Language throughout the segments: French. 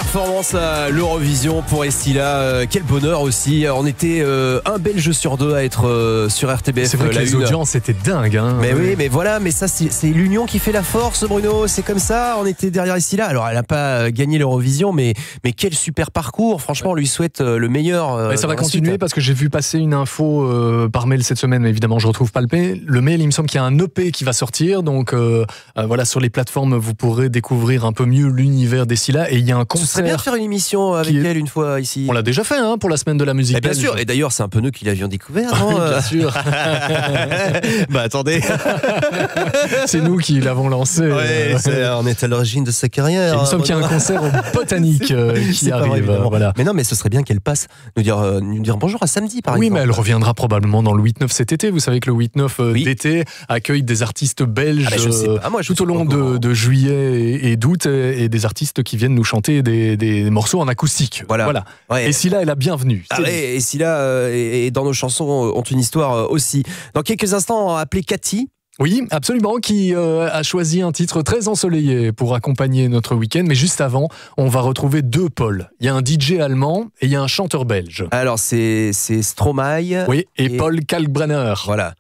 performance à l'Eurovision pour Estilla. Quel bonheur aussi. On était un Belge sur deux à être sur RTBF. C'est vrai que les audiences étaient dingues. Hein. Mais oui, mais voilà, mais ça c'est l'union qui fait la force, Bruno. C'est comme ça. On était derrière Estilla. Alors elle n'a pas gagné l'Eurovision, mais quel super parcours. Franchement, on lui souhaite le meilleur. Et ça va continuer parce que j'ai vu passer une info par mail cette semaine, mais évidemment je retrouve pas le mail. Il me semble qu'il y a un EP qui va sortir, donc voilà, sur les plateformes vous pourrez découvrir un peu mieux l'univers d'Estilla. Et il y a un concert. Ce serait bien de faire une émission avec elle une fois ici. On l'a déjà fait pour la semaine de la musique. Et bien sûr, et d'ailleurs c'est un peu nous qui l'avions découvert. Non bien sûr. Bah attendez. C'est nous qui l'avons lancé. Ouais, on est à l'origine de sa carrière. Il me semble qu'il y a un concert au Botanique qui arrive. Vrai, voilà. Mais non, mais ce serait bien qu'elle passe nous dire bonjour à samedi par exemple. Oui, mais elle reviendra probablement dans le 8-9 cet été. Vous savez que le 8-9 d'été accueille des artistes belges tout au long de juillet et d'août, et des artistes qui viennent nous chanter des morceaux en acoustique. Voilà. Ouais. Et Estilla est la bienvenue. Et Estilla et dans nos chansons ont une histoire aussi. Dans quelques instants, on va appeler Cathy. Oui, absolument, qui a choisi un titre très ensoleillé pour accompagner notre week-end. Mais juste avant, on va retrouver deux Paul. Il y a un DJ allemand et il y a un chanteur belge. Alors, c'est Stromae. Oui, et Paul Kalkbrenner. Voilà.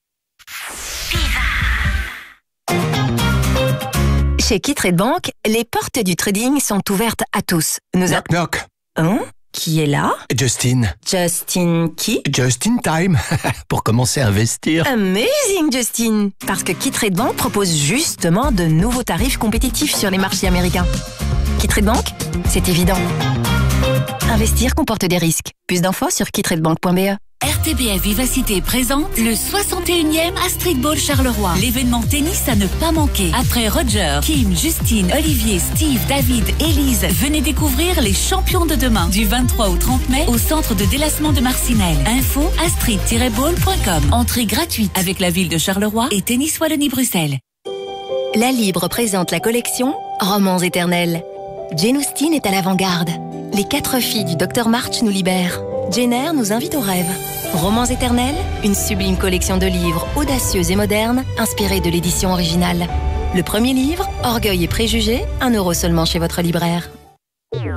Chez Kittrade Bank, les portes du trading sont ouvertes à tous. Knock knock. Hein? Qui est là? Justin. Justin qui? Just in time. Pour commencer à investir. Amazing, Justin! Parce que Kittrade Bank propose justement de nouveaux tarifs compétitifs sur les marchés américains. Kittrade Bank, c'est évident. Investir comporte des risques. Plus d'infos sur kittradebank.be. RTBF Vivacité présente le 61e Astrid Ball Charleroi. L'événement tennis à ne pas manquer. Après Roger, Kim, Justine, Olivier, Steve, David, Élise, venez découvrir les champions de demain. Du 23 au 30 mai au centre de délassement de Marcinelle. Info astrid-ball.com. Entrée gratuite avec la ville de Charleroi et Tennis Wallonie-Bruxelles. La Libre présente la collection Romans éternels. Jane Austen est à l'avant-garde. Les 4 filles du Dr March nous libèrent. Jane Eyre nous invite au rêve. Romans éternels, une sublime collection de livres audacieux et modernes, inspirés de l'édition originale. Le premier livre, Orgueil et préjugés, 1 € seulement chez votre libraire.